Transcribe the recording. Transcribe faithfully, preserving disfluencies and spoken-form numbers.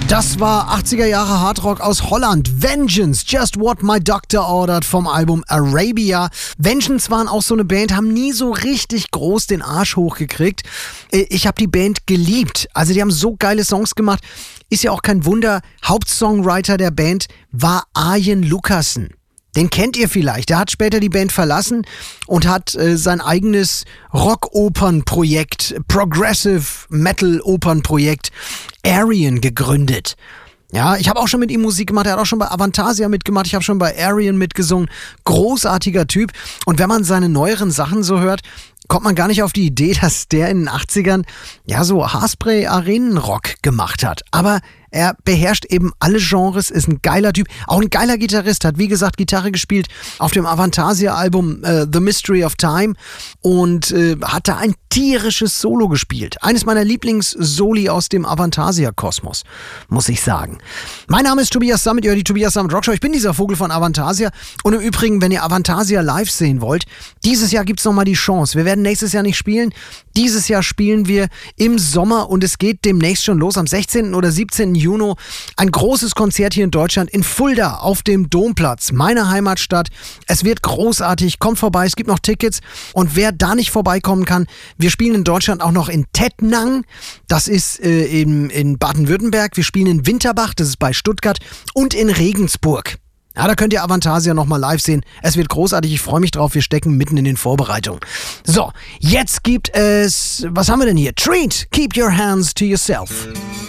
Das war achtziger Jahre Hardrock aus Holland. Vengeance, Just What My Doctor Ordered vom Album Arabia. Vengeance waren auch so eine Band, haben nie so richtig groß den Arsch hochgekriegt. Ich habe die Band geliebt. Also die haben so geile Songs gemacht. Ist ja auch kein Wunder. Hauptsongwriter der Band war Arjen Lucassen. Den kennt ihr vielleicht. Der hat später die Band verlassen und hat äh, sein eigenes Rock-Opern-Projekt, Progressive Metal-Opern-Projekt Arian gegründet. Ja, ich habe auch schon mit ihm Musik gemacht. Er hat auch schon bei Avantasia mitgemacht. Ich habe schon bei Arian mitgesungen. Großartiger Typ. Und wenn man seine neueren Sachen so hört, kommt man gar nicht auf die Idee, dass der in den achtzigern ja so Haarspray-Arenenrock gemacht hat. Aber er beherrscht eben alle Genres, ist ein geiler Typ, auch ein geiler Gitarrist, hat wie gesagt Gitarre gespielt auf dem Avantasia-Album äh, The Mystery of Time und äh, hat da ein tierisches Solo gespielt. Eines meiner Lieblings-Soli aus dem Avantasia-Kosmos, muss ich sagen. Mein Name ist Tobias Sammet, ihr hört die Tobias Sammet Rockshow. Ich bin dieser Vogel von Avantasia und im Übrigen, wenn ihr Avantasia live sehen wollt, dieses Jahr gibt's nochmal die Chance. Wir werden nächstes Jahr nicht spielen, dieses Jahr spielen wir im Sommer und es geht demnächst schon los, am sechzehnten oder siebzehnten Juni, ein großes Konzert hier in Deutschland in Fulda auf dem Domplatz, meine Heimatstadt. Es wird großartig, kommt vorbei, es gibt noch Tickets und wer da nicht vorbeikommen kann, wir spielen in Deutschland auch noch in Tettnang, das ist äh, in, in Baden-Württemberg, wir spielen in Winterbach, das ist bei Stuttgart und in Regensburg. Ja, da könnt ihr Avantasia nochmal live sehen. Es wird großartig, ich freue mich drauf, wir stecken mitten in den Vorbereitungen. So, jetzt gibt es, was haben wir denn hier? Treat, Keep Your Hands to Yourself.